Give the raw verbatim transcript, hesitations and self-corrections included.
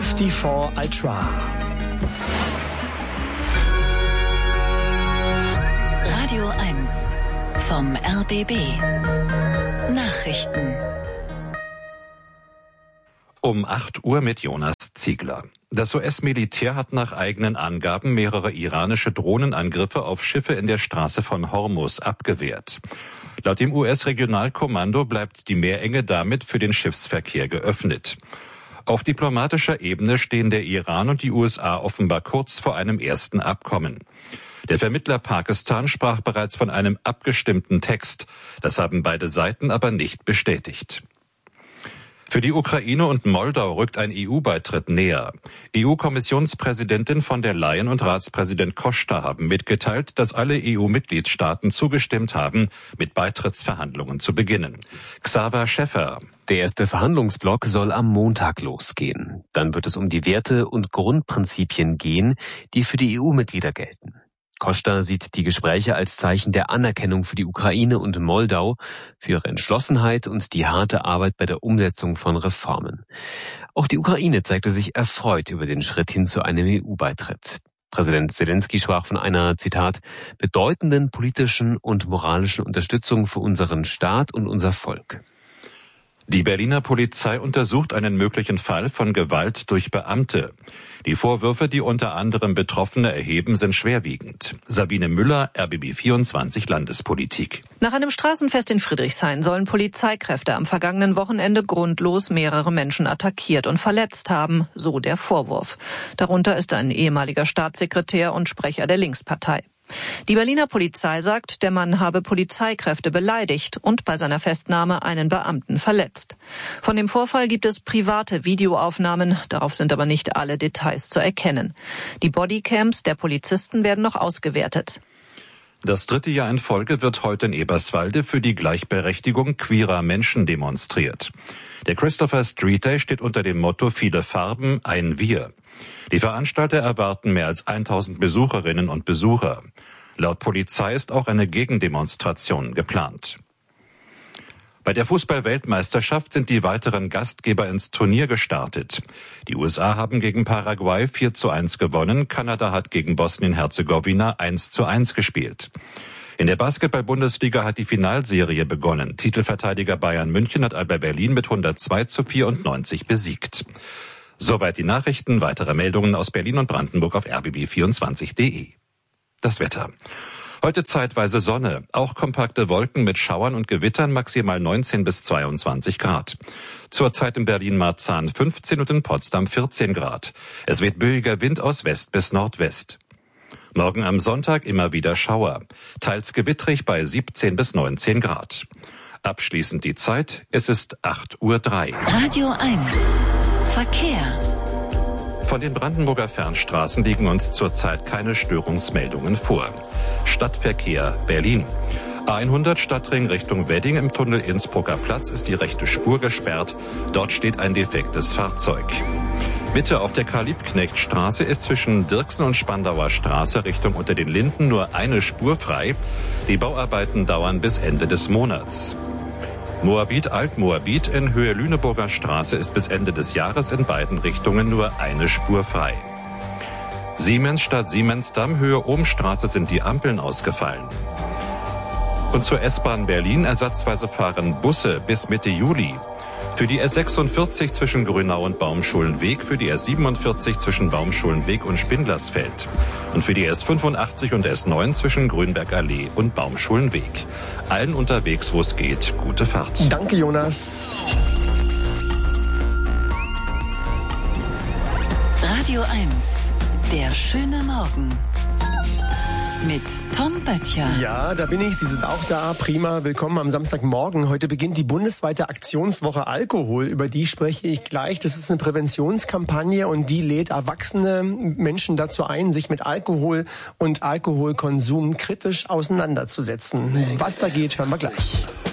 fünfundfünfzig Ultra. Radio eins vom R B B. Nachrichten. Um acht Uhr mit Jonas Ziegler. Das U S-Militär hat nach eigenen Angaben mehrere iranische Drohnenangriffe auf Schiffe in der Straße von Hormuz abgewehrt. Laut dem U S-Regionalkommando bleibt die Meerenge damit für den Schiffsverkehr geöffnet. Auf diplomatischer Ebene stehen der Iran und die U S A offenbar kurz vor einem ersten Abkommen. Der Vermittler Pakistan sprach bereits von einem abgestimmten Text. Das haben beide Seiten aber nicht bestätigt. Für die Ukraine und Moldau rückt ein E U-Beitritt näher. E U-Kommissionspräsidentin von der Leyen und Ratspräsident Costa haben mitgeteilt, dass alle E U-Mitgliedstaaten zugestimmt haben, mit Beitrittsverhandlungen zu beginnen. Xaver Schäffer. Der erste Verhandlungsblock soll am Montag losgehen. Dann wird es um die Werte und Grundprinzipien gehen, die für die E U-Mitglieder gelten. Costa sieht die Gespräche als Zeichen der Anerkennung für die Ukraine und Moldau, für ihre Entschlossenheit und die harte Arbeit bei der Umsetzung von Reformen. Auch die Ukraine zeigte sich erfreut über den Schritt hin zu einem E U-Beitritt. Präsident Zelensky sprach von einer, Zitat, bedeutenden politischen und moralischen Unterstützung für unseren Staat und unser Volk. Die Berliner Polizei untersucht einen möglichen Fall von Gewalt durch Beamte. Die Vorwürfe, die unter anderem Betroffene erheben, sind schwerwiegend. Sabine Müller, R B B vierundzwanzig Landespolitik. Nach einem Straßenfest in Friedrichshain sollen Polizeikräfte am vergangenen Wochenende grundlos mehrere Menschen attackiert und verletzt haben, so der Vorwurf. Darunter ist ein ehemaliger Staatssekretär und Sprecher der Linkspartei. Die Berliner Polizei sagt, der Mann habe Polizeikräfte beleidigt und bei seiner Festnahme einen Beamten verletzt. Von dem Vorfall gibt es private Videoaufnahmen, darauf sind aber nicht alle Details zu erkennen. Die Bodycams der Polizisten werden noch ausgewertet. Das dritte Jahr in Folge wird heute in Eberswalde für die Gleichberechtigung queerer Menschen demonstriert. Der Christopher Street Day steht unter dem Motto Viele Farben, ein Wir. Die Veranstalter erwarten mehr als tausend Besucherinnen und Besucher. Laut Polizei ist auch eine Gegendemonstration geplant. Bei der Fußball-Weltmeisterschaft sind die weiteren Gastgeber ins Turnier gestartet. Die U S A haben gegen Paraguay vier zu eins gewonnen, Kanada hat gegen Bosnien-Herzegowina eins zu eins gespielt. In der Basketball-Bundesliga hat die Finalserie begonnen. Titelverteidiger Bayern München hat Alba Berlin mit hundertzwei zu vierundneunzig besiegt. Soweit die Nachrichten. Weitere Meldungen aus Berlin und Brandenburg auf r b b vierundzwanzig punkt de. Das Wetter. Heute zeitweise Sonne, auch kompakte Wolken mit Schauern und Gewittern, maximal neunzehn bis zweiundzwanzig Grad. Zurzeit in Berlin-Marzahn fünfzehn und in Potsdam vierzehn Grad. Es weht böiger Wind aus West bis Nordwest. Morgen am Sonntag immer wieder Schauer, teils gewittrig bei siebzehn bis neunzehn Grad. Abschließend die Zeit, es ist acht Uhr drei. Radio eins Verkehr. Von den Brandenburger Fernstraßen liegen uns zurzeit keine Störungsmeldungen vor. Stadtverkehr Berlin. A hundert Stadtring Richtung Wedding im Tunnel Innsbrucker Platz ist die rechte Spur gesperrt. Dort steht ein defektes Fahrzeug. Mitte auf der Karl-Liebknecht-Straße ist zwischen Dirksen und Spandauer Straße Richtung Unter den Linden nur eine Spur frei. Die Bauarbeiten dauern bis Ende des Monats. Moabit Altmoabit in Höhe Lüneburger Straße ist bis Ende des Jahres in beiden Richtungen nur eine Spur frei. Siemens Stadt Siemensdamm Höhe Ohmstraße sind die Ampeln ausgefallen. Und zur S-Bahn Berlin ersatzweise fahren Busse bis Mitte Juli. Für die S sechsundvierzig zwischen Grünau und Baumschulenweg, für die S siebenundvierzig zwischen Baumschulenweg und Spindlersfeld und für die S fünfundachtzig und S neun zwischen Grünbergallee und Baumschulenweg. Allen unterwegs, wo es geht, gute Fahrt. Danke, Jonas. Radio eins, der schöne Morgen. Mit Tom Böttcher. Ja, da bin ich. Sie sind auch da. Prima. Willkommen am Samstagmorgen. Heute beginnt die bundesweite Aktionswoche Alkohol. Über die spreche ich gleich. Das ist eine Präventionskampagne und die lädt erwachsene Menschen dazu ein, sich mit Alkohol und Alkoholkonsum kritisch auseinanderzusetzen. Was da geht, hören wir gleich.